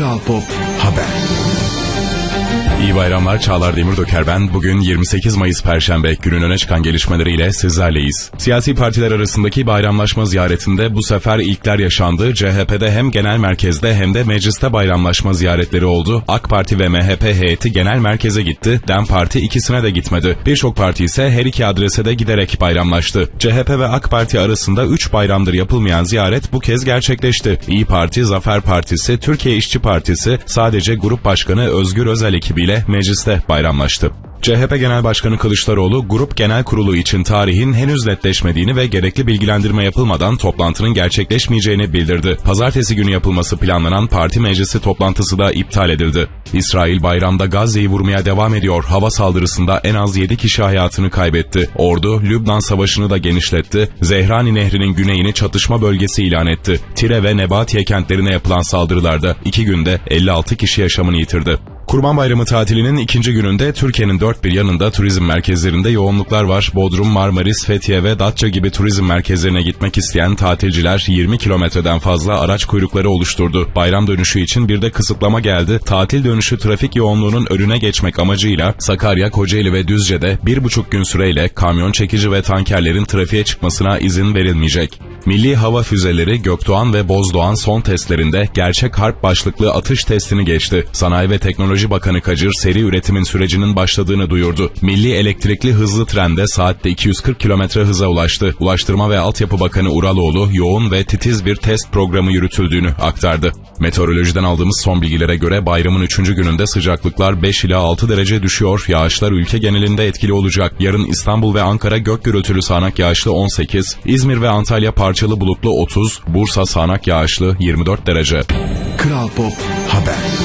Kral Pop Haber. İyi bayramlar, Çağlar Demirdöker ben. Bugün 28 Mayıs Perşembe, günün öne çıkan gelişmeleriyle sizlerleyiz. Siyasi partiler arasındaki bayramlaşma ziyaretinde bu sefer ilkler yaşandı. CHP'de hem genel merkezde hem de mecliste bayramlaşma ziyaretleri oldu. AK Parti ve MHP heyeti genel merkeze gitti. DEM Parti ikisine de gitmedi. Birçok parti ise her iki adrese de giderek bayramlaştı. CHP ve AK Parti arasında 3 bayramdır yapılmayan ziyaret bu kez gerçekleşti. İyi Parti, Zafer Partisi, Türkiye İşçi Partisi sadece Grup Başkanı Özgür Özel ekibiyle mecliste bayramlaştı. CHP Genel Başkanı Kılıçdaroğlu, Grup Genel Kurulu için tarihin henüz netleşmediğini ve gerekli bilgilendirme yapılmadan toplantının gerçekleşmeyeceğini bildirdi. Pazartesi günü yapılması planlanan parti meclisi toplantısı da iptal edildi. İsrail bayramda Gazze'yi vurmaya devam ediyor. Hava saldırısında en az 7 kişi hayatını kaybetti. Ordu, Lübnan Savaşı'nı da genişletti. Zehrani Nehri'nin güneyini çatışma bölgesi ilan etti. Tire ve Nebatiye kentlerine yapılan saldırılarda 2 günde 56 kişi yaşamını yitirdi. Kurban Bayramı tatilinin ikinci gününde Türkiye'nin dört bir yanında turizm merkezlerinde yoğunluklar var. Bodrum, Marmaris, Fethiye ve Datça gibi turizm merkezlerine gitmek isteyen tatilciler 20 kilometreden fazla araç kuyrukları oluşturdu. Bayram dönüşü için bir de kısıtlama geldi. Tatil dönüşü trafik yoğunluğunun önüne geçmek amacıyla Sakarya, Kocaeli ve Düzce'de 1,5 gün süreyle kamyon çekici ve tankerlerin trafiğe çıkmasına izin verilmeyecek. Milli hava füzeleri Gökdoğan ve Bozdoğan son testlerinde gerçek harp başlıklı atış testini geçti. Sanayi ve Teknoloji Bakanı Kacır seri üretimin sürecinin başladığını duyurdu. Milli elektrikli hızlı trende saatte 240 km hıza ulaştı. Ulaştırma ve Altyapı Bakanı Uraloğlu yoğun ve titiz bir test programı yürütüldüğünü aktardı. Meteorolojiden aldığımız son bilgilere göre bayramın 3. gününde sıcaklıklar 5 ila 6 derece düşüyor. Yağışlar ülke genelinde etkili olacak. Yarın İstanbul ve Ankara gök gürültülü sağanak yağışlı 18, İzmir ve Antalya parçalı bulutlu 30, Bursa sağanak yağışlı 24 derece. Kral Pop Haber.